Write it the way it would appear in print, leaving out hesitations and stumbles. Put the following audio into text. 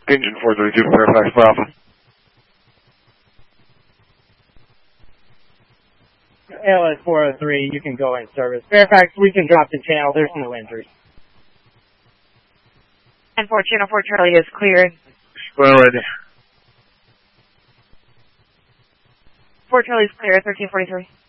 Engine 432, Fairfax Bravo. ALS 403, you can go in service. Fairfax, we can drop the channel. There's no injuries. And 4 Channel 4 Charlie is cleared. Square ready. 4 Charlie is clear, 1343.